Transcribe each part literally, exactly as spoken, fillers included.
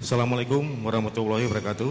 Assalamualaikum warahmatullahi wabarakatuh.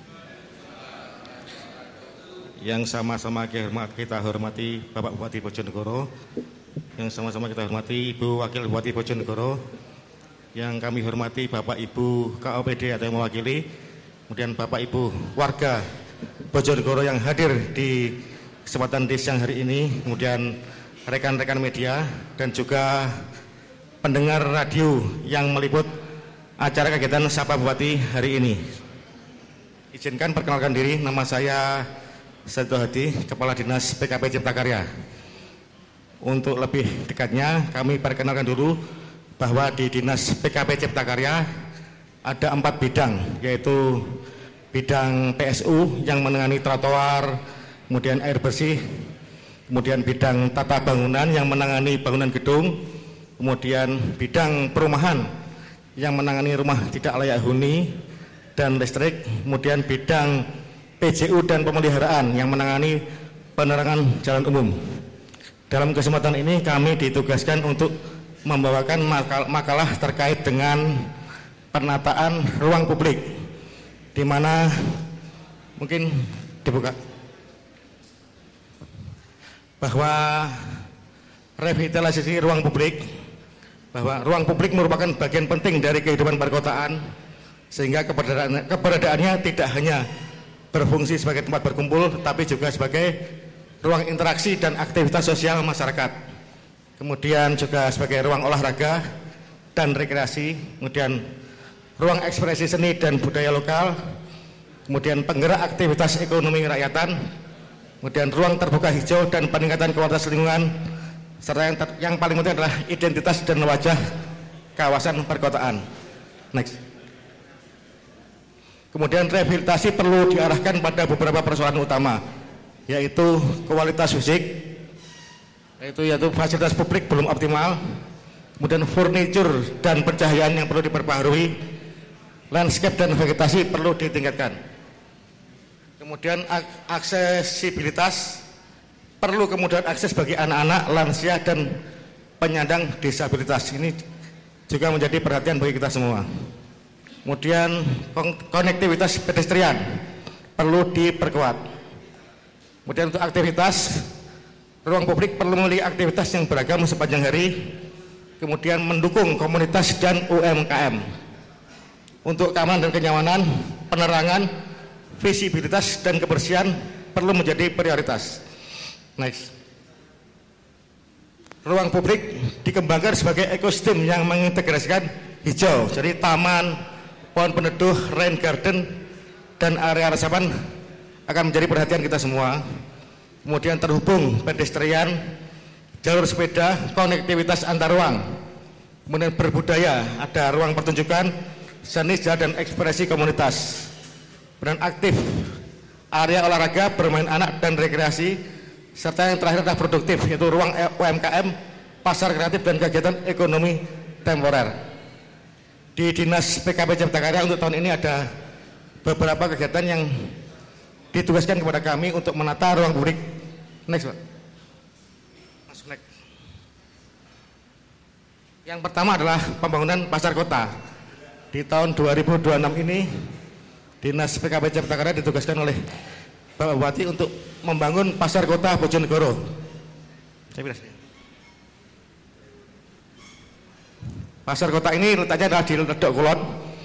Yang sama-sama kita hormati Bapak Bupati Bojonegoro, yang sama-sama kita hormati Ibu Wakil Bupati Bojonegoro, yang kami hormati Bapak Ibu K O P D atau yang mewakili, kemudian Bapak Ibu warga Bojonegoro yang hadir di kesempatan di siang hari ini, kemudian rekan-rekan media dan juga pendengar radio yang meliput acara kegiatan Sapa Bupati hari ini. Izinkan perkenalkan diri, nama saya Seto Hadi, Kepala Dinas P K P Cipta Karya. Untuk lebih dekatnya, kami perkenalkan dulu bahwa di Dinas P K P Cipta Karya ada empat bidang, yaitu bidang P S U yang menangani trotoar, kemudian air bersih, kemudian bidang tata bangunan yang menangani bangunan gedung, kemudian bidang perumahan yang menangani rumah tidak layak huni dan listrik, kemudian bidang P J U dan pemeliharaan yang menangani penerangan jalan umum. Dalam kesempatan ini kami ditugaskan untuk membawakan makalah terkait dengan penataan ruang publik, di mana mungkin dibuka bahwa revitalisasi ruang publik, bahwa ruang publik merupakan bagian penting dari kehidupan perkotaan, sehingga keberadaan, keberadaannya tidak hanya berfungsi sebagai tempat berkumpul, tetapi juga sebagai ruang interaksi dan aktivitas sosial masyarakat, kemudian juga sebagai ruang olahraga dan rekreasi, kemudian ruang ekspresi seni dan budaya lokal, kemudian penggerak aktivitas ekonomi rakyatan, kemudian ruang terbuka hijau dan peningkatan kualitas lingkungan, serta yang, ter, yang paling penting adalah identitas dan wajah kawasan perkotaan. Next. Kemudian rehabilitasi perlu diarahkan pada beberapa persoalan utama, yaitu kualitas fisik, yaitu, yaitu fasilitas publik belum optimal, kemudian furnitur dan pencahayaan yang perlu diperbaharui, landscape dan vegetasi perlu ditingkatkan, kemudian aksesibilitas, perlu kemudian akses bagi anak-anak, lansia dan penyandang disabilitas. Ini juga menjadi perhatian bagi kita semua. Kemudian konektivitas pedestrian perlu diperkuat. Kemudian untuk aktivitas ruang publik perlu memiliki aktivitas yang beragam sepanjang hari. Kemudian mendukung komunitas dan U M K M. Untuk keamanan dan kenyamanan, penerangan, visibilitas dan kebersihan perlu menjadi prioritas. Next. Ruang publik dikembangkan sebagai ekosistem yang mengintegrasikan hijau, jadi taman, pohon peneduh, rain garden, dan area resapan akan menjadi perhatian kita semua. Kemudian terhubung pedestrian, jalur sepeda, konektivitas antar ruang, kemudian berbudaya, ada ruang pertunjukan, seni, dan ekspresi komunitas, kemudian aktif, area olahraga, bermain anak, dan rekreasi, serta yang terakhir adalah produktif, yaitu ruang U M K M, pasar kreatif, dan kegiatan ekonomi temporer. Di Dinas P K P Cipta Karya untuk tahun ini ada beberapa kegiatan yang ditugaskan kepada kami untuk menata ruang publik. Next, Pak. Masuk next. Yang pertama adalah pembangunan pasar kota. Di tahun dua ribu dua puluh enam ini Dinas P K P Cipta Karya ditugaskan oleh Bapak Bupati untuk membangun pasar kota Bojonegoro. Saya Pasar kota ini letaknya adalah di Ledok Kulon.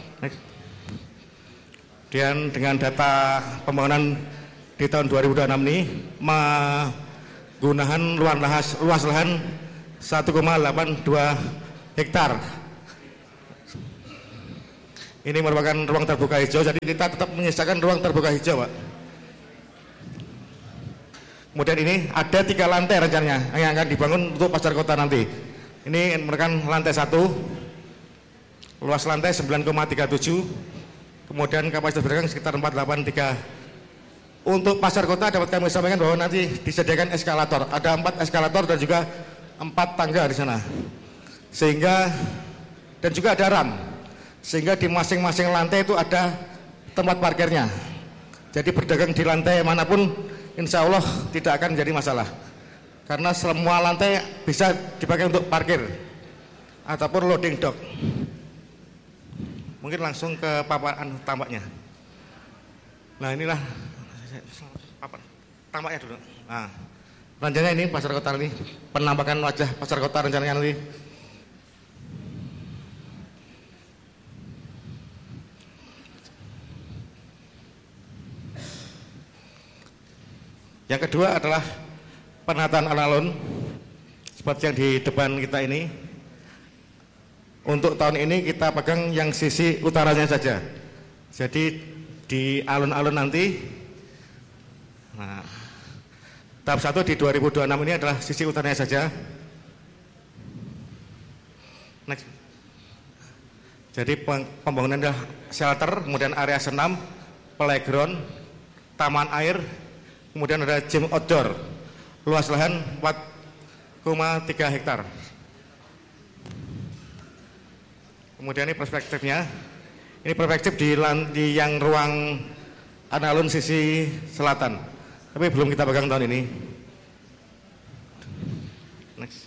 Dan dengan data pembangunan di tahun dua ribu dua puluh enam ini menggunakan luas lahan, luas lahan satu koma delapan dua hektar. Ini merupakan ruang terbuka hijau, jadi kita tetap menyisakan ruang terbuka hijau, Pak. Kemudian ini ada tiga lantai rencananya yang akan dibangun untuk pasar kota nanti. Ini merupakan lantai satu, luas lantai sembilan koma tiga tujuh, kemudian kapasitas berdagang sekitar empat ratus delapan puluh tiga. Untuk pasar kota dapat kami sampaikan bahwa nanti disediakan eskalator, ada empat eskalator dan juga empat tangga di sana, sehingga dan juga ada ram, sehingga di masing-masing lantai itu ada tempat parkirnya. Jadi berdagang di lantai manapun insya Allah tidak akan menjadi masalah, karena semua lantai bisa dipakai untuk parkir ataupun loading dock. mungkin langsung ke paparan tambaknya. Nah inilah papan tambaknya dulu. Nah, rencananya ini pasar kota ini, penampakan wajah pasar kota rencananya nanti. Yang kedua adalah penataan alun-alun seperti yang di depan kita ini. Untuk tahun ini kita pegang yang sisi utaranya saja. Jadi di alun-alun nanti, nah, tahap satu di dua ribu dua puluh enam ini adalah sisi utaranya saja. Next. Jadi pembangunan adalah shelter, kemudian area senam, playground, taman air, kemudian ada gym outdoor, luas lahan empat koma tiga hektar. Kemudian ini perspektifnya, ini perspektif di, di yang ruang alun-alun sisi selatan, tapi belum kita pegang tahun ini. Next.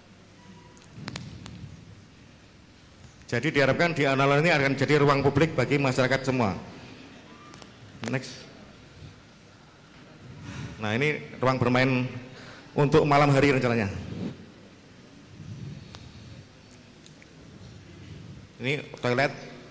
Jadi diharapkan di alun-alun ini akan jadi ruang publik bagi masyarakat semua. Next. Nah ini ruang bermain untuk malam hari rencananya. Ini toilet.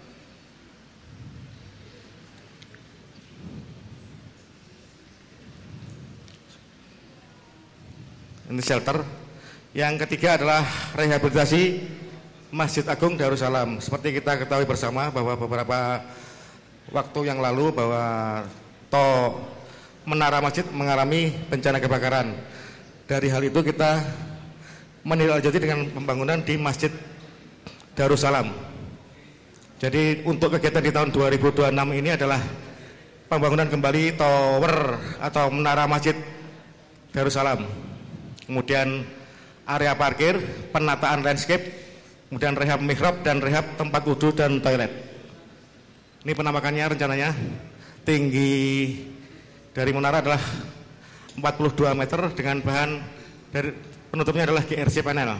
Ini shelter. Yang ketiga adalah rehabilitasi Masjid Agung Darussalam. Seperti kita ketahui bersama bahwa beberapa waktu yang lalu bahwa to menara masjid mengalami bencana kebakaran. Dari hal itu kita menindaklanjuti dengan pembangunan di Masjid Darussalam. Jadi untuk kegiatan di tahun dua ribu dua puluh enam ini adalah pembangunan kembali tower atau menara Masjid Darussalam. Kemudian area parkir, penataan landscape, kemudian rehab mihrab dan rehab tempat wudhu dan toilet. Ini penampakannya rencananya. Tinggi dari menara adalah empat puluh dua meter dengan bahan dari penutupnya adalah G R C panel.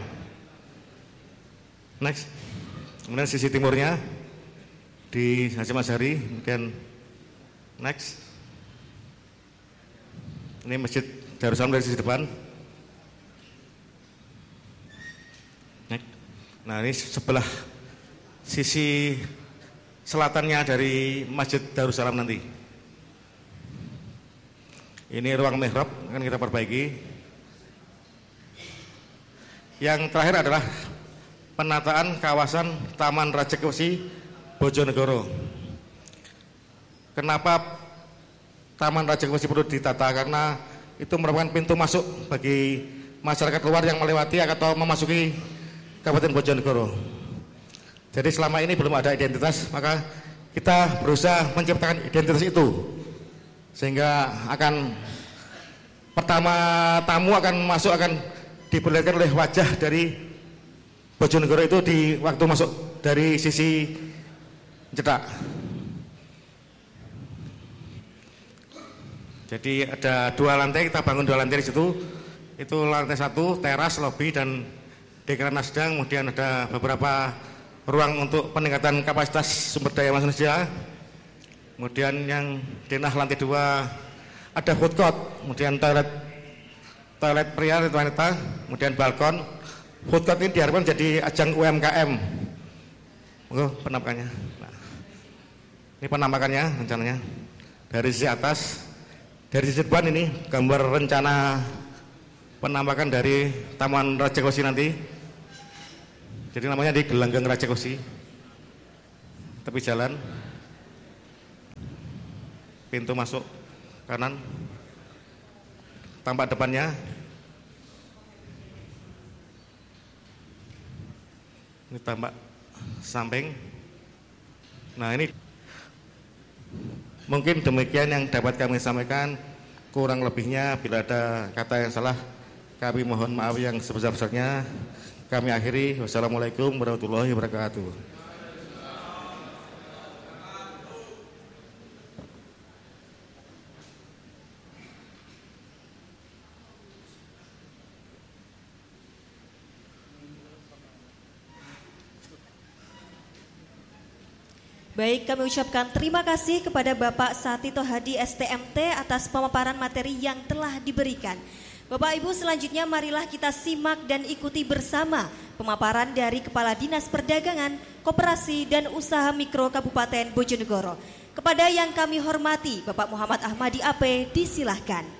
Next. Kemudian sisi timurnya di Hasyim Asy'ari. Kemudian next. Ini Masjid Darussalam dari sisi depan. Next. Nah ini sebelah sisi selatannya dari Masjid Darussalam nanti. Ini ruang mihrab akan kita perbaiki. Yang terakhir adalah penataan kawasan Taman Rajegwesi Bojonegoro. Kenapa Taman Rajegwesi perlu ditata? Karena itu merupakan pintu masuk bagi masyarakat luar yang melewati atau memasuki Kabupaten Bojonegoro. Jadi selama ini belum ada identitas, maka kita berusaha menciptakan identitas itu. Sehingga akan pertama tamu akan masuk akan diperlihatkan oleh wajah dari Bojonegoro itu di waktu masuk dari sisi cedak. Jadi ada dua lantai, kita bangun dua lantai di situ. Itu lantai satu teras, lobi dan dekran sedang. Kemudian ada beberapa ruang untuk peningkatan kapasitas sumber daya manusia. Kemudian yang denah lantai dua ada food court, kemudian toilet toilet pria dan wanita, kemudian balkon. Food court ini diharapkan jadi ajang U M K M. Oh, penampakannya. Nah, ini penampakannya rencananya dari sisi atas, dari sisi depan ini gambar rencana penampakan dari Taman Rajegwesi nanti. Jadi namanya di Gelanggang Rajegwesi, tepi jalan. Pintu masuk kanan, tampak depannya. Ini tampak samping. Nah ini mungkin demikian yang dapat kami sampaikan. Kurang lebihnya bila ada kata yang salah kami mohon maaf yang sebesar-besarnya. Kami akhiri. Wassalamualaikum warahmatullahi wabarakatuh. Baik, kami ucapkan terima kasih kepada Bapak Satito Hadi S T M T atas pemaparan materi yang telah diberikan. Bapak Ibu, selanjutnya marilah kita simak dan ikuti bersama pemaparan dari Kepala Dinas Perdagangan, Koperasi dan Usaha Mikro Kabupaten Bojonegoro. Kepada yang kami hormati, Bapak Muhammad Ahmadi A P, disilahkan.